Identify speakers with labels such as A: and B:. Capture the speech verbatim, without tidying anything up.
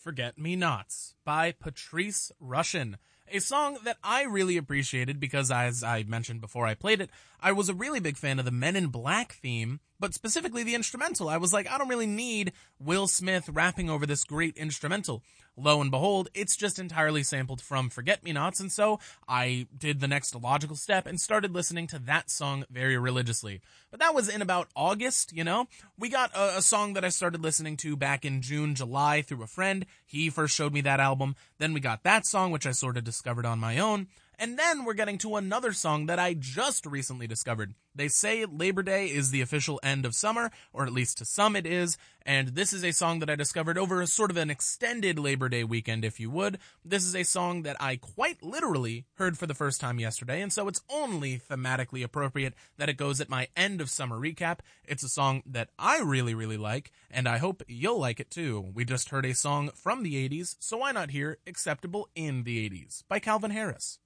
A: Forget Me Nots by Patrice Rushen. A song that I really appreciated because, as I mentioned before I played it, I was a really big fan of the Men in Black theme, but specifically the instrumental. I was like, I don't really need Will Smith rapping over this great instrumental. Lo and behold, it's just entirely sampled from Forget Me Nots, and so I did the next logical step and started listening to that song very religiously. But that was in about August, you know? We got a, a song that I started listening to back in June, July through a friend. He first showed me that album. Then we got that song, which I sort of discovered on my own. And then we're getting to another song that I just recently discovered. They say Labor Day is the official end of summer, or at least to some it is, and this is a song that I discovered over a sort of an extended Labor Day weekend, if you would. This is a song that I quite literally heard for the first time yesterday, and so it's only thematically appropriate that it goes at my end of summer recap. It's a song that I really, really like, and I hope you'll like it too. We just heard a song from the eighties, so why not hear Acceptable in the eighties by Calvin Harris.